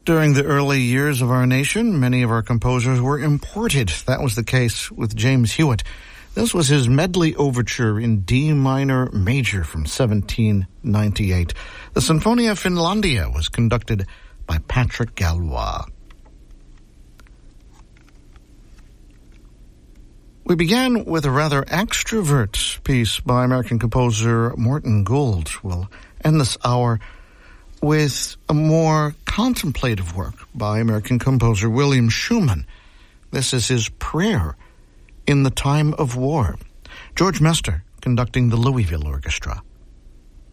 During the early years of our nation, many of our composers were imported. That was the case with James Hewitt. This was his medley overture in D minor major from 1798. The Sinfonia Finlandia was conducted by Patrick Gallois. We began with a rather extrovert piece by American composer Morton Gould. We'll end this hour with a more contemplative work by American composer William Schumann. This is his Prayer in the Time of War. George Mester conducting the Louisville Orchestra.